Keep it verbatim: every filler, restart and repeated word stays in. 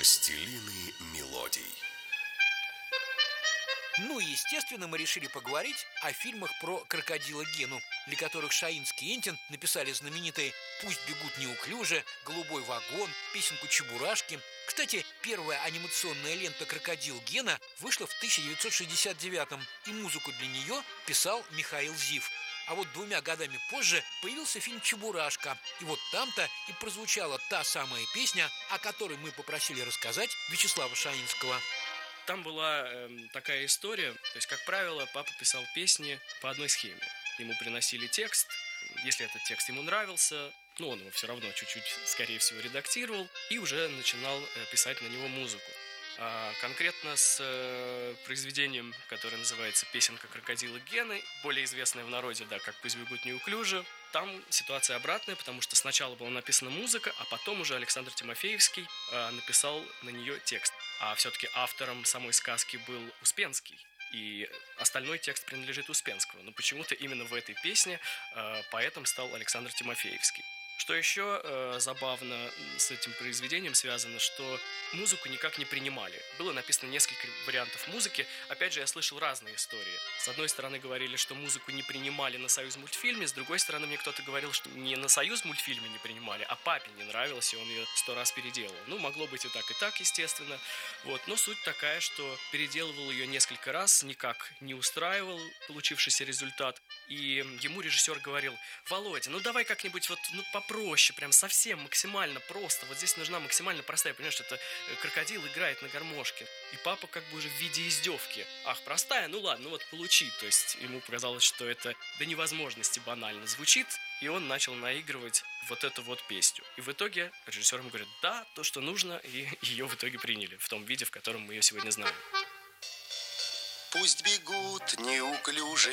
Властелины мелодий. Ну и естественно мы решили поговорить о фильмах про крокодила Гену, для которых Шаинский и Энтин написали знаменитые «Пусть бегут неуклюже», «Голубой вагон», песенку «Чебурашки». Кстати, первая анимационная лента «Крокодил Гена» вышла в тысяча девятьсот шестьдесят девятом, и музыку для нее писал Михаил Зив. А вот двумя годами позже появился фильм «Чебурашка». И вот там-то и прозвучала та самая песня, о которой мы попросили рассказать Вячеслава Шаинского. Там была э, такая история, то есть, как правило, папа писал песни по одной схеме. Ему приносили текст, если этот текст ему нравился, ну, он его все равно чуть-чуть, скорее всего, редактировал и уже начинал э, писать на него музыку. А конкретно с э, произведением, которое называется «Песенка крокодила Гены», более известное в народе, да, как «Пусть бегут неуклюже», там ситуация обратная, потому что сначала была написана музыка, а потом уже Александр Тимофеевский э, написал на нее текст. А все-таки автором самой сказки был Успенский, и остальной текст принадлежит Успенскому. Но почему-то именно в этой песне э, поэтом стал Александр Тимофеевский. Что еще э, забавно с этим произведением связано, что музыку никак не принимали. Было написано несколько вариантов музыки. Опять же, я слышал разные истории. С одной стороны, говорили, что музыку не принимали на Союзмультфильме. С другой стороны, мне кто-то говорил, что не на Союзмультфильме не принимали, а папе не нравилось, и он ее сто раз переделал. Ну, могло быть и так, и так, естественно. Вот. Но суть такая, что переделывал ее несколько раз, никак не устраивал получившийся результат. И ему режиссер говорил: «Володя, ну давай как-нибудь вот ну, попроще, прям совсем максимально просто. Вот здесь нужна максимально простая, понимаешь, это крокодил играет на гармошке». И папа как бы уже в виде издевки: «Ах, простая? Ну ладно, ну вот получи». То есть ему показалось, что это до невозможности банально звучит, и он начал наигрывать вот эту вот песню. И в итоге режиссер ему говорит: «Да, то, что нужно», и ее в итоге приняли в том виде, в котором мы ее сегодня знаем. Пусть бегут неуклюже